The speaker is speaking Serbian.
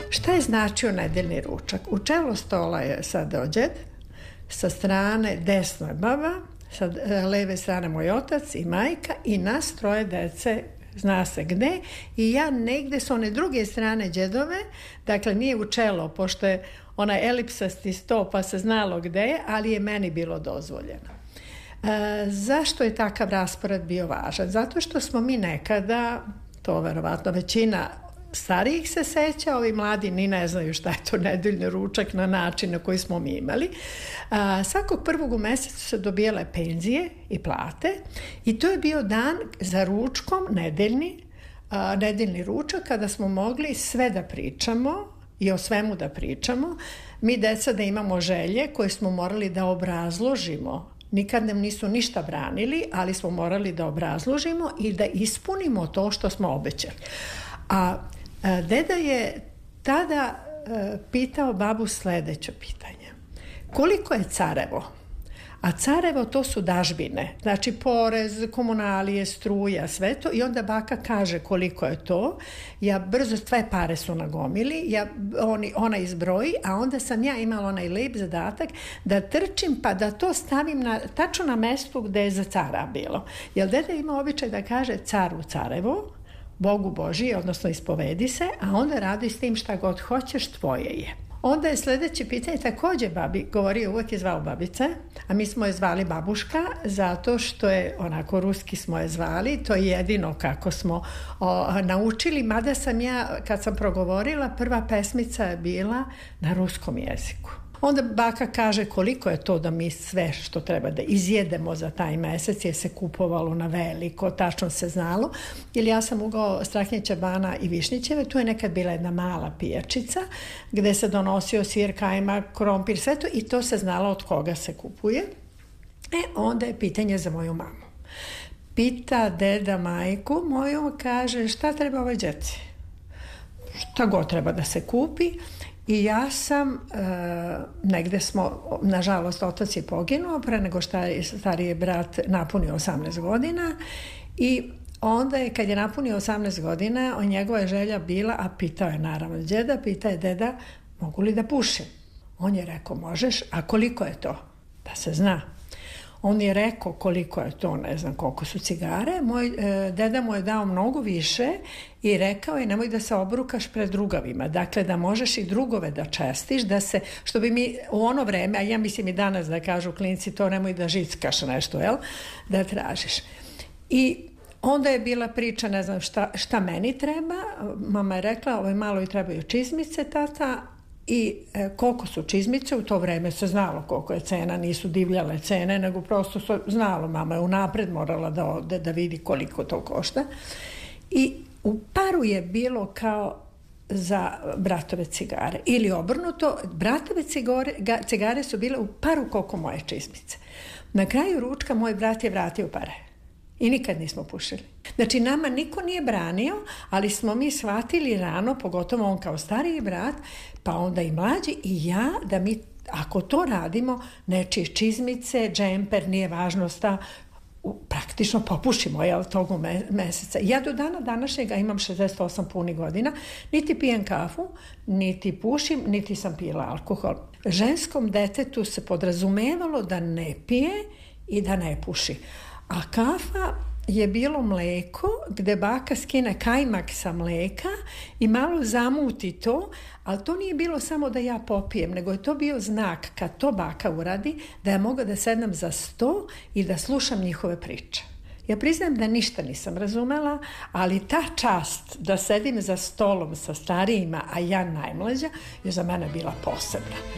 Šta je značio nedeljni ručak? U čelo stola je sadeo đed, sa strane desno je baba, sa leve strane moj otac i majka i nas troje dece zna se gde i ja negde s one druge strane đedove, dakle nije u čelo pošto je onaj elipsasti sto pa se znalo gde je, ali je meni bilo dozvoljeno. Zašto je takav raspored bio važan? Zato što smo mi nekada, to verovatno većina starijih se seća, ovi mladi ni ne znaju šta je to nedeljni ručak na način na koji smo mi imali. Svakog prvog u mesecu se dobijale penzije i plate i to je bio dan za ručkom nedeljni ručak kada smo mogli sve da pričamo i o svemu da pričamo. Mi deca da imamo želje koje smo morali da obrazložimo. Nikad nam nisu ništa branili, ali smo morali da obrazložimo i da ispunimo to što smo obećali. A deda je tada pitao babu sledeće pitanje. Koliko je carevo? A carevo to su dažbine, znači porez, komunalije, struja, sve to i onda baka kaže koliko je to, ja brzo sve pare su na gomili, ona izbroji, a onda sam ja imala onaj lep zadatak da trčim pa da to stavim tačno na mestu gde je za cara bilo. Jer deda ima običaj da kaže caru carevo, Bogu Božiji, odnosno ispovedi se, a onda radi s tim šta god hoćeš, tvoje je. Onda je sledeće pitanje takođe babi, govorio, uvek je zvao babice, a mi smo je zvali babuška, zato što je, onako ruski smo je zvali, to je jedino kako smo naučili, mada sam ja, kad sam progovorila, prva pesmica je bila na ruskom jeziku. Onda baka kaže koliko je to da mi sve što treba da izjedemo za taj mesec je se kupovalo na veliko, tačno se znalo. Ili ja sam ugao Strahinjića bana i Višnjićeve, tu je nekad bila jedna mala pijačica gde se donosio sir, kajmak, krompir, sve to i to se znalo od koga se kupuje. Onda je pitanje za moju mamu. Pita deda majku moju, kaže šta treba ovoj djeci? Šta god treba da se kupi. I ja sam, negde smo, nažalost, otac je poginuo pre nego što je stariji brat napunio 18 godina i onda je, kad je napunio 18 godina, njegova želja bila, a pitao je naravno djeda, pitao je deda, mogu li da pušim? On je rekao, možeš, a koliko je to? Da se zna. On je rekao koliko je to, ne znam koliko su cigare, moj deda mu je dao mnogo više i rekao je nemoj da se obrukaš pred drugovima, dakle da možeš i drugove da čestiš, da se, što bi mi u ono vreme, a ja mislim i danas da kažu klinci to nemoj da žickaš nešto, jel, da tražiš. I onda je bila priča, ne znam šta meni treba, mama je rekla ovoj maloj trebaju čizmice tata, i koliko su čizmice, u to vreme se znalo koliko je cena, nisu divljale cene, nego prosto se znalo, mama je unapred morala da ode da vidi koliko to košta. I u paru je bilo kao za bratove cigare. Ili obrnuto, bratove cigare su bile u paru koliko moje čizmice. Na kraju ručka moj brat je vratio pare. I nikad nismo pušili. Znači, nama niko nije branio, ali smo mi shvatili rano, pogotovo on kao stariji brat, pa onda i mlađi i ja, da mi, ako to radimo, nečije čizmice, džemper, nije važno praktično popušimo, jel, tog meseca. Ja do dana današnjega imam 68 punih godina, niti pijem kafu, niti pušim, niti sam pila alkohol. Ženskom detetu se podrazumevalo da ne pije i da ne puši. A kafa je bilo mleko gde baka skine kajmak sa mleka i malo zamuti to, ali to nije bilo samo da ja popijem, nego je to bio znak kad to baka uradi da ja mogu da sednem za sto i da slušam njihove priče. Ja priznajem da ništa nisam razumela, ali ta čast da sedim za stolom sa starijima, a ja najmlađa, je za mene bila posebna.